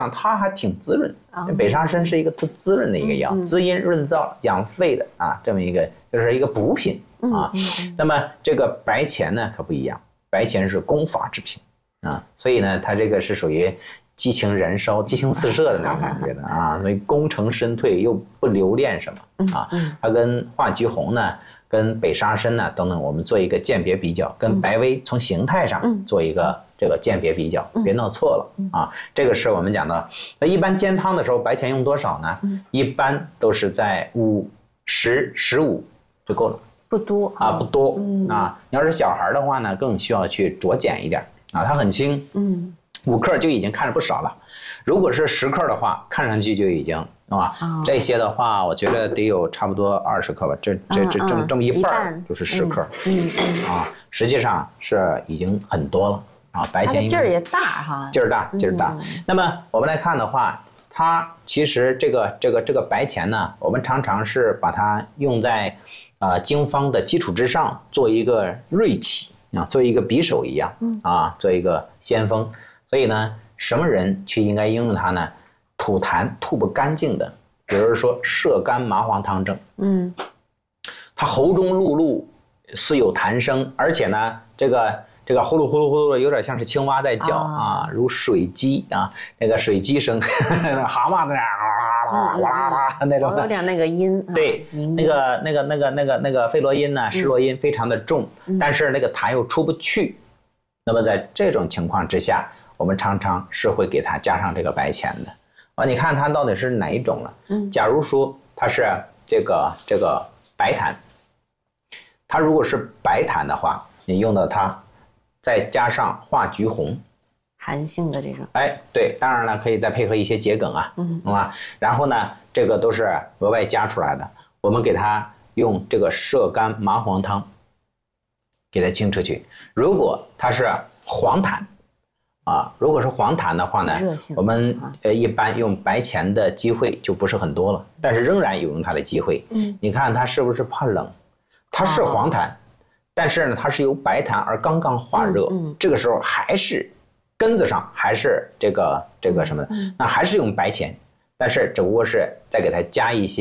它还挺滋润。北沙参是一个特滋润的一个药，滋阴润燥、养肺的啊，这么一个就是一个补品啊。那么这个白钱呢可不一样，白钱是攻伐之品啊，所以呢它这个是属于激情燃烧、激情四射的那种感觉的啊，所以功成身退又不留恋什么啊。它跟化橘红呢。跟北沙参呢等等，我们做一个鉴别比较，跟白薇从形态上做一个这个鉴别比较，别弄错了啊。这个是我们讲的。那一般煎汤的时候，白钱用多少呢？一般都是在5、10、15就够了， 不多啊，不多啊。你要是小孩的话呢，更需要去酌减一点啊，它很轻，5克就已经看着不少了。如果是10克的话，看上去就已经。啊，这些的话，我觉得得有差不多20克吧，这么一半就是10克，啊，实际上是已经很多了啊。白钱劲儿也大哈， 劲儿大。那么我们来看的话，它其实这个白钱呢，我们常常是把它用在经方的基础之上，做一个锐器啊，做一个匕首一样啊，做一个先锋。所以呢，什么人去应该应用它呢？吐痰吐不干净的，比如说涉干麻黄汤症，他喉中辘辘，似有痰声，而且呢，这个呼噜呼噜呼噜的，有点像是青蛙在叫啊，如水鸡啊，那个水鸡声，蛤蟆在那哗啦啦那种的， 有点那个音， 对，那个费洛因呢，施洛因非常的重，但是那个痰又出不去，那么在这种情况之下，我们常常是会给它加上这个白钱的。你看它到底是哪一种了？假如说它是这个白痰，它如果是白痰的话，你用到它，再加上化橘红， 寒性的这种， 哎，对，当然了，可以再配合一些桔梗啊，然后呢，这个都是额外加出来的，我们给它用这个涉干麻黄汤，给它清出去。如果它是黄痰。如果是黄痰的话呢，我们一般用白钱的机会就不是很多了，但是仍然有用它的机会。你看它是不是怕冷？它是黄痰，但是呢，它是由白痰而刚刚化热，这个时候还是根子上还是这个什么的，那还是用白钱，但是只不过是再给它加一些。